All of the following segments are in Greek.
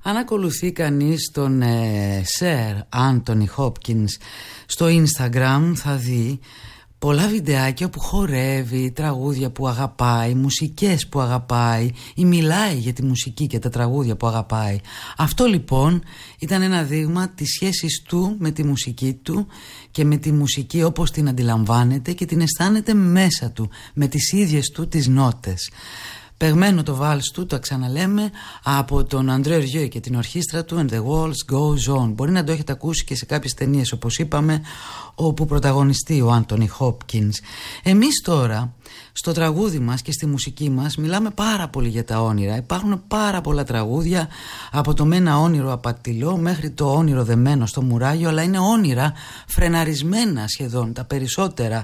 Αν ακολουθεί κανείς τον Sir Anthony Hopkins στο Instagram θα δει πολλά βιντεάκια που χορεύει, τραγούδια που αγαπάει, μουσικές που αγαπάει ή μιλάει για τη μουσική και τα τραγούδια που αγαπάει. Αυτό λοιπόν ήταν ένα δείγμα της σχέσης του με τη μουσική του και με τη μουσική όπως την αντιλαμβάνεται και την αισθάνεται μέσα του, με τις ίδιες του τις νότες. Παιγμένο το βάλς του, το ξαναλέμε, από τον André Rieu και την ορχήστρα του And the Waltz Goes On. Μπορεί να το έχετε ακούσει και σε κάποιες ταινίες, όπως είπαμε, όπου πρωταγωνιστεί ο Anthony Hopkins. Εμείς τώρα στο τραγούδι μας και στη μουσική μας μιλάμε πάρα πολύ για τα όνειρα. Υπάρχουν πάρα πολλά τραγούδια, από το «Με ένα όνειρο απατηλό» μέχρι το «Όνειρο δεμένο στο μουράγιο», αλλά είναι όνειρα φρεναρισμένα σχεδόν τα περισσότερα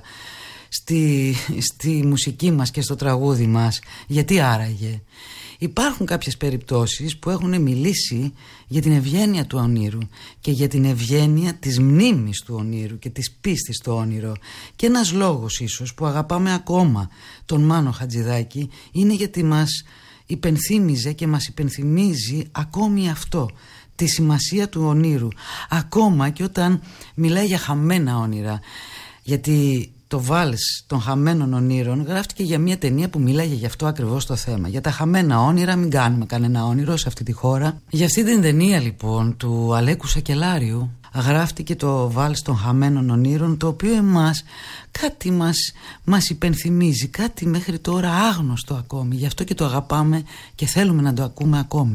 στη μουσική μας και στο τραγούδι μας. Γιατί άραγε? Υπάρχουν κάποιες περιπτώσεις που έχουν μιλήσει για την ευγένεια του ονείρου και για την ευγένεια της μνήμης του ονείρου και της πίστης στο όνειρο. Και ένας λόγος ίσως που αγαπάμε ακόμα τον Μάνο Χατζηδάκη είναι γιατί μας υπενθύμιζε και μας υπενθυμίζει ακόμη αυτό, τη σημασία του ονείρου, ακόμα και όταν μιλάει για χαμένα όνειρα. Γιατί το βάλς των χαμένων ονείρων γράφτηκε για μια ταινία που μίλαγε γι' αυτό ακριβώς το θέμα. Για τα χαμένα όνειρα, μην κάνουμε κανένα όνειρο σε αυτή τη χώρα. Για αυτή την ταινία λοιπόν του Αλέκου Σακελάριου γράφτηκε το βάλς των χαμένων ονείρων, το οποίο εμάς κάτι μας υπενθυμίζει, κάτι μέχρι τώρα άγνωστο ακόμη. Γι' αυτό και το αγαπάμε και θέλουμε να το ακούμε ακόμη.